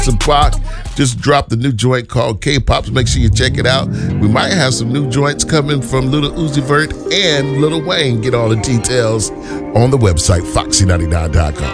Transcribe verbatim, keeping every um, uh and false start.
Some Pac just dropped the new joint called K-Pops. Make sure you check it out. We might have some new joints coming from Lil Uzi Vert and Lil Wayne. Get all the details on the website, foxy ninety-nine dot com.